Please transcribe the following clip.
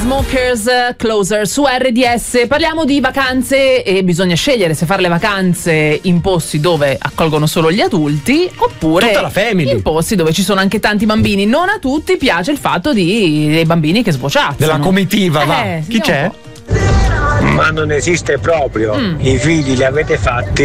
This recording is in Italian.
Chainsmokers, Closer su RDS. Parliamo di vacanze e bisogna scegliere se fare le vacanze in posti dove accolgono solo gli adulti oppure tutta la family, in posti dove ci sono anche tanti bambini. Non a tutti piace il fatto dei bambini che sbocciazzano. della comitiva, va. Chi c'è? Ma non esiste proprio. I figli li avete fatti